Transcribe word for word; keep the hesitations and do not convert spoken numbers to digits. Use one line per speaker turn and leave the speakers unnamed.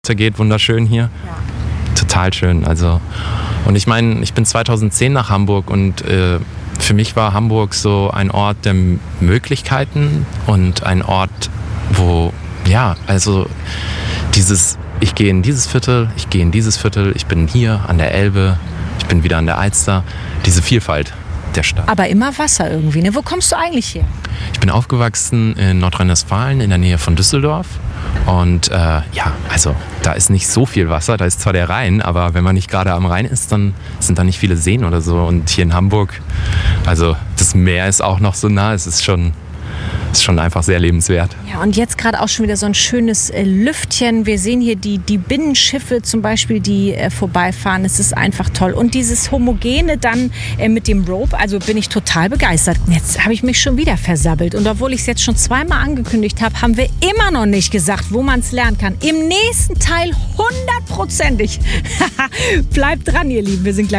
geht, wunderschön hier.
Ja.
Total schön. Also, und ich meine, ich bin zweitausendzehn nach Hamburg und äh, für mich war Hamburg so ein Ort der Möglichkeiten und ein Ort, wo, ja, also dieses, ich gehe in dieses Viertel, ich gehe in dieses Viertel, ich bin hier an der Elbe, ich bin wieder an der Alster, diese Vielfalt der Stadt.
Aber immer Wasser irgendwie, ne? Wo kommst du eigentlich her?
Ich bin aufgewachsen in Nordrhein-Westfalen in der Nähe von Düsseldorf. Und äh, ja, also da ist nicht so viel Wasser, da ist zwar der Rhein, aber wenn man nicht gerade am Rhein ist, dann sind da nicht viele Seen oder so. Und hier in Hamburg, also das Meer ist auch noch so nah, es ist schon, ist schon einfach sehr lebenswert.
Ja, und jetzt gerade auch schon wieder so ein schönes äh, Lüftchen. Wir sehen hier die, die Binnenschiffe zum Beispiel, die äh, vorbeifahren. Es ist einfach toll. Und dieses Homogene dann äh, mit dem Rope, also bin ich total begeistert. Jetzt habe ich mich schon wieder versabbelt. Und obwohl ich es jetzt schon zweimal angekündigt habe, haben wir immer noch nicht gesagt, wo man es lernen kann. Im nächsten Teil hundertprozentig. Bleibt dran, ihr Lieben. Wir sind gleich